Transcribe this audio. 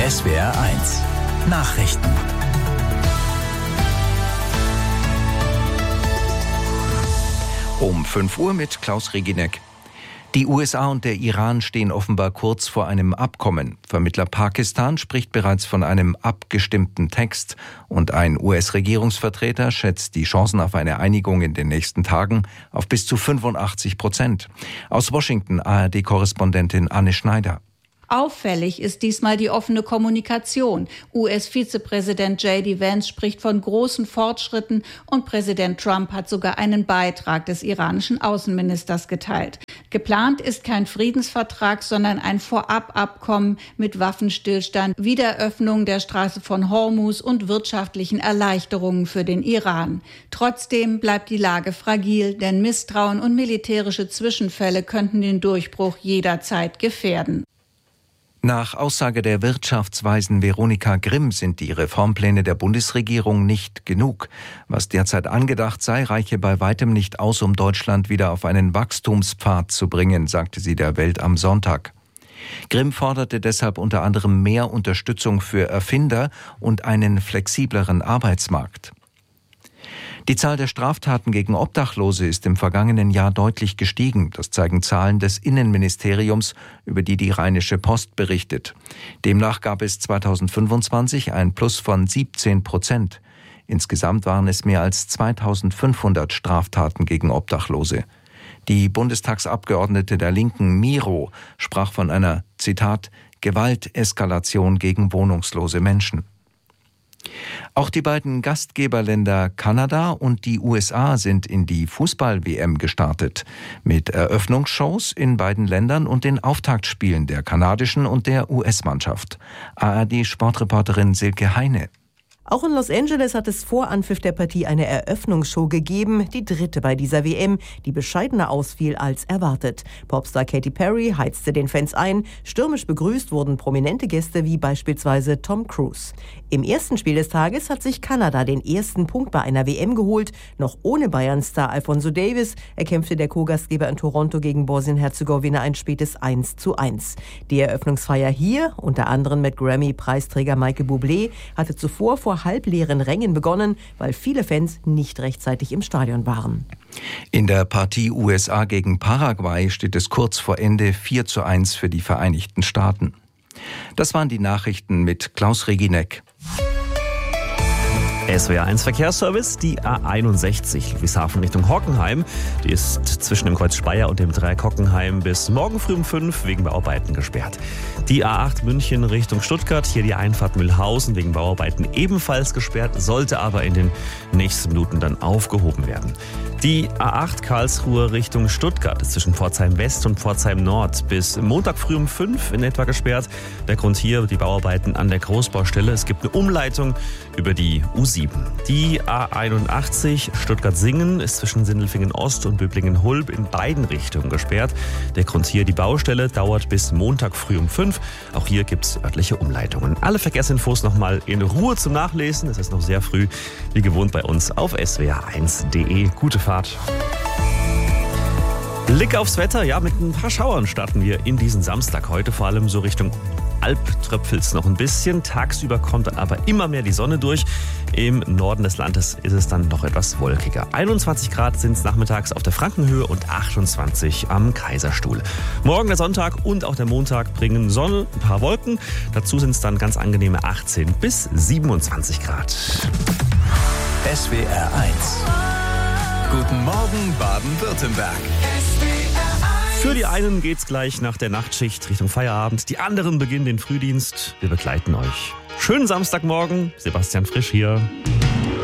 SWR1 Nachrichten. Um 5 Uhr mit Klaus Reginek. Die USA und der Iran stehen offenbar kurz vor einem Abkommen. Vermittler Pakistan spricht bereits von einem abgestimmten Text und ein US-Regierungsvertreter schätzt die Chancen auf eine Einigung in den nächsten Tagen auf bis zu 85%. Aus Washington ARD-Korrespondentin Anne Schneider. Auffällig ist diesmal die offene Kommunikation. US-Vizepräsident J.D. Vance spricht von großen Fortschritten und Präsident Trump hat sogar einen Beitrag des iranischen Außenministers geteilt. Geplant ist kein Friedensvertrag, sondern ein Vorababkommen mit Waffenstillstand, Wiederöffnung der Straße von Hormuz und wirtschaftlichen Erleichterungen für den Iran. Trotzdem bleibt die Lage fragil, denn Misstrauen und militärische Zwischenfälle könnten den Durchbruch jederzeit gefährden. Nach Aussage der Wirtschaftsweisen Veronika Grimm sind die Reformpläne der Bundesregierung nicht genug. Was derzeit angedacht sei, reiche bei weitem nicht aus, um Deutschland wieder auf einen Wachstumspfad zu bringen, sagte sie der Welt am Sonntag. Grimm forderte deshalb unter anderem mehr Unterstützung für Erfinder und einen flexibleren Arbeitsmarkt. Die Zahl der Straftaten gegen Obdachlose ist im vergangenen Jahr deutlich gestiegen. Das zeigen Zahlen des Innenministeriums, über die die Rheinische Post berichtet. Demnach gab es 2025 ein Plus von 17%. Insgesamt waren es mehr als 2500 Straftaten gegen Obdachlose. Die Bundestagsabgeordnete der Linken Miro sprach von einer, Zitat, Gewalteskalation gegen wohnungslose Menschen. Auch die beiden Gastgeberländer Kanada und die USA sind in die Fußball-WM gestartet, mit Eröffnungsshows in beiden Ländern und den Auftaktspielen der kanadischen und der US-Mannschaft. ARD-Sportreporterin Silke Heine. Auch in Los Angeles hat es vor Anpfiff der Partie eine Eröffnungsshow gegeben, die dritte bei dieser WM, die bescheidener ausfiel als erwartet. Popstar Katy Perry heizte den Fans ein, stürmisch begrüßt wurden prominente Gäste wie beispielsweise Tom Cruise. Im ersten Spiel des Tages hat sich Kanada den ersten Punkt bei einer WM geholt, noch ohne Bayern-Star Alphonso Davies erkämpfte der Co-Gastgeber in Toronto gegen Bosnien-Herzegowina ein spätes 1:1. Die Eröffnungsfeier hier, unter anderem mit Grammy-Preisträger Michael Bublé, hatte zuvor vor halbleeren Rängen begonnen, weil viele Fans nicht rechtzeitig im Stadion waren. In der Partie USA gegen Paraguay steht es kurz vor Ende 4:1 für die Vereinigten Staaten. Das waren die Nachrichten mit Klaus Reginek. SWR1 Verkehrsservice, die A61 Ludwigshafen Richtung Hockenheim. Die ist zwischen dem Kreuz Speyer und dem Dreieck Hockenheim bis morgen früh um 5 wegen Bauarbeiten gesperrt. Die A8 München Richtung Stuttgart, hier die Einfahrt Mühlhausen wegen Bauarbeiten ebenfalls gesperrt, sollte aber in den nächsten Minuten dann aufgehoben werden. Die A8 Karlsruhe Richtung Stuttgart ist zwischen Pforzheim West und Pforzheim Nord bis Montag früh um 5 in etwa gesperrt. Der Grund hier die Bauarbeiten an der Großbaustelle. Es gibt eine Umleitung über die U7. Die A81 Stuttgart-Singen ist zwischen Sindelfingen Ost und Böblingen-Hulb in beiden Richtungen gesperrt. Der Grund hier die Baustelle dauert bis Montag früh um 5. Auch hier gibt es örtliche Umleitungen. Alle Verkehrsinfos nochmal in Ruhe zum Nachlesen. Es ist noch sehr früh, wie gewohnt bei uns auf swr1.de. Gute Fahrt. Blick aufs Wetter, ja, mit ein paar Schauern starten wir in diesen Samstag. Heute vor allem so Richtung Alp tröpfelt es noch ein bisschen. Tagsüber kommt dann aber immer mehr die Sonne durch. Im Norden des Landes ist es dann noch etwas wolkiger. 21 Grad sind es nachmittags auf der Frankenhöhe und 28 am Kaiserstuhl. Morgen der Sonntag und auch der Montag bringen Sonne, ein paar Wolken. Dazu sind es dann ganz angenehme 18 bis 27 Grad. SWR1 Guten Morgen Baden-Württemberg. Für die einen geht's gleich nach der Nachtschicht Richtung Feierabend. Die anderen beginnen den Frühdienst. Wir begleiten euch. Schönen Samstagmorgen. Sebastian Frisch hier.